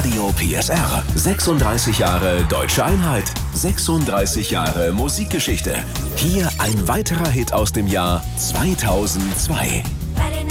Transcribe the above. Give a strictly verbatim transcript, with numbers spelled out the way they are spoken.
Radio P S R. sechsunddreißig Jahre Deutsche Einheit. sechsunddreißig Jahre Musikgeschichte. Hier ein weiterer Hit aus dem Jahr zweitausendzwei.